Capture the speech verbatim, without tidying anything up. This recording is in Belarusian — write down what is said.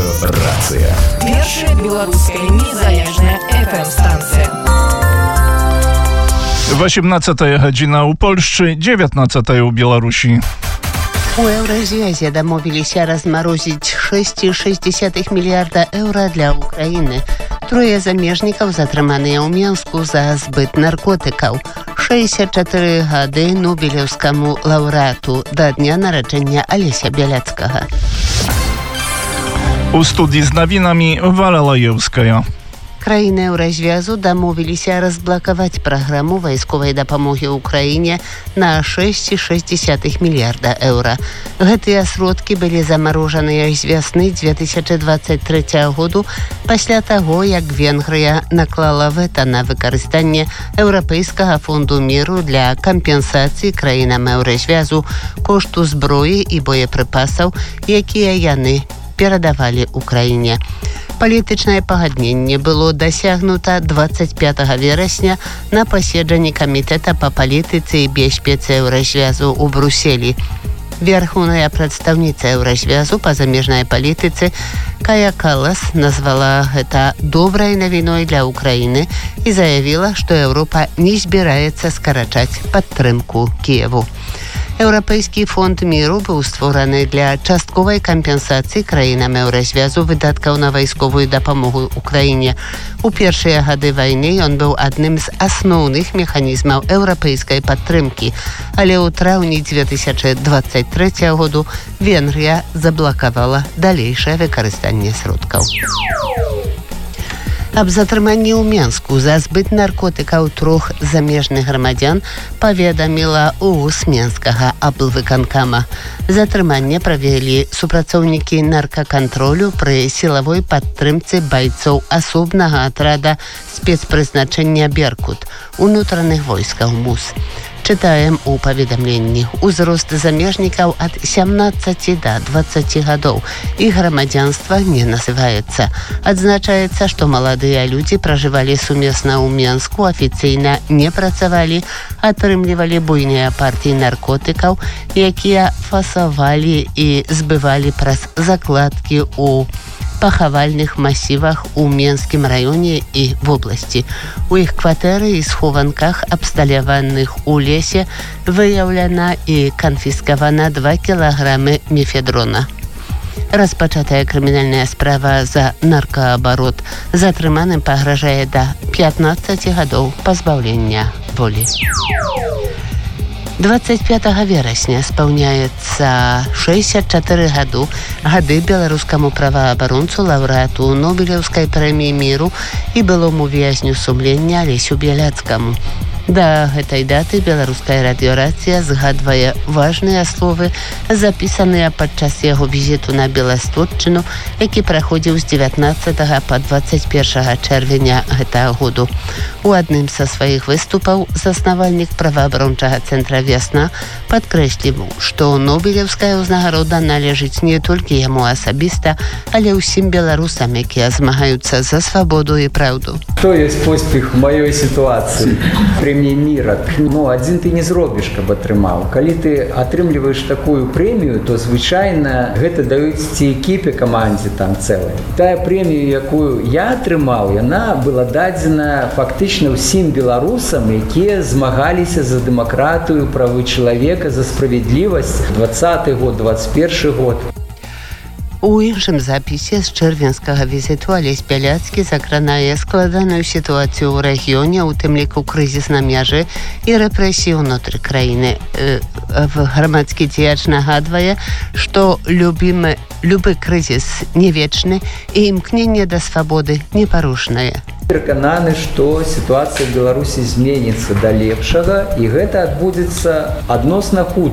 Рацыя. Першая беларуская незалежная эф эм-станцыя. восемнадцатая гадзіна ў Польшчы, dziewiętnastая ў Беларусі. У Еўразвязе дамовіліся размарозіць шэсць цэлых шэсць дзесятых мільярда еўра для Украіны. Трое замежнікаў затрыманыя ў Менску за збыт наркотыкаў. шэсцьдзесят чатыры гады нобелеўскаму лаўрэату да дня нараджэння Алеся Бяляцкага. У студii z nawinami Wala Lajewskaja. Краіны Еўразвязу дамовіліся разблакаваць праграму вайсковай дапамогі ўкраіне на шэсць цэлых шэсць дзесятых мільярда еўра. Гэтыя сродкі былі замарожаныя з вясны две тысячы двадцать третьего году пасля таго, як Венгрыя наклала вэта на выкарыстанне Еўрапейскага фонду міру для кампенсацыі краінам Еўразвязу кошту зброі і боепрыпасаў, якія яны перадавалі ўкраіне. Палітычнае пагадненне было дасягнута двадцать пятого верасня на паседжанні камітэта па палітыцы і бяспецы Еўразвязу ў Брусселі. Верховная прадстаўніца Еўразвязу па замежнай палітыцы Кая Каллас назвала гэта добрай навіной для Украіны і заявіла, што Еўропа не збіраецца скарачаць падтрымку Кіеву. Еўрапейскі фонд міру быў створаны для частковай кампенсацыі краінам Еўразвязу выдаткаў на вайсковую дапамогу ўкраіне. У першыя гады вайны ён быў адным з асноўных механізмаў еўрапейскай падтрымкі, але ў траўні две тысячи двадцать третьего году Венгрыя заблакавала далейшае выкарыстанне сродкаў. Аб затрыманні ў Менску за збыт наркотыкаў трох замежных грамадзян паведаміла УУС Менскага аблвыканкама. Затрыманне правялі супрацоўнікі наркакантролю пры сілавой падтрымцы байцоў асобнага атрада спецпрызначэння «Беркут» унутраных войскаў МУС. Чытаем у паведамленні. Узрост замежнікаў ад сямнаццаці да дваццаці гадоў. Іх грамадзянства не называецца. Адзначаецца, што маладыя людзі пражывалі сумесна ў Менску, афіцыйна не працавалі, атрымлівалі буйныя партыі наркотыкаў, якія фасавалі і збывалі праз закладкі ў пахавальных масівах у Менскім раёне і вобласці. У іх кватэры і схованках, абсталяваных у лесе, выяўлена і канфіскавана два кілаграмы мефедрона. Распачатая крымінальная справа за наркаабарот затрыманым пагражае да пятнаццаці гадоў пазбаўлення волі. двадцать пятого верасня спаўняецца шэсцьдесят чатыры гаду гады беларускаму праваабаронцу лаўрэату Нобелеўскай прэміі міру і былому вязню сумлення Алесю Бяляцкаму. Да гэтай даты беларуская радыёрацыя згадвае важныя словы, запісаныя падчас яго візіту на Беластотчыну, які праходзіў з дзевятнаццатага па двадцать першага чэрвеня гэтага году. У адным са сваіх выступаў заснавальнік праваабарончага цэнтра «Вясна» падкрэсліў, што Нобелеўская ўзнагарода належыць не толькі яму асабіста, але ўсім беларусам, якія змагаюцца за свабоду і праўду. Што ёсць поспех у маёй сітуацыі? Прэмія міра. Ну, адзін ты не зробіш, каб атрымаў. Калі ты атрымліваеш такую прэмію, то звычайна гэта даюць ці экіпе камандзе там цэлай. Тая прэмія, якую я атрымаў, яна была дадзена фактычна ўсім беларусам, якія змагаліся за дэмакратыю, правы чалавека, за справядлівасць. дваццаты год, двадцать першы год. У іншым запісе з чэрвенскага візіту Алесь Бяляцкі закранае складаную сітуацыю ў рэгіёне, у тым ліку крызіс на мяжы і рэпрэсіі ўнутры краіны. Грамадскі дзеяч нагадвае, што любімы, любы крызіс не вечны і імкненне да свабоды непарушнае. Перакананы, што сітуацыя ў Беларусі зменіцца да лепшага, і гэта адбудзецца адносна хутка.